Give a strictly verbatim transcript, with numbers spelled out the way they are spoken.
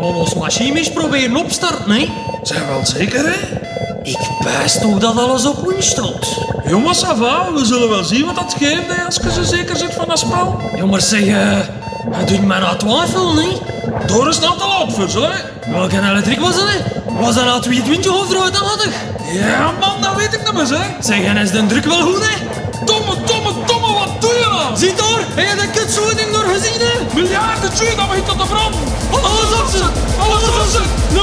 Maar ons machine eens proberen opstarten, hè? Zijn wel zeker, hè? Ik pijs toch dat alles op win staat. Jongens, ça va. We zullen wel zien wat dat geeft, hè, als je zo zeker zit van dat spel. Jongens, zeg, uh, het doet mij nou twijfelen, hè? Door is nou te laat voor zo, hè? Welke elektriek was dat, hè? Was dat nou tweeëntwintig of drieëntachtig? Ja, man, dat weet ik niet meer, zeg. Zeg, en is de druk wel goed, hè? Domme, domme, domme, wat doe je nou? Ziet daar, heb je dat kutzoening door gezien, hè? Miljarden tjoe, dat begint tot de brand.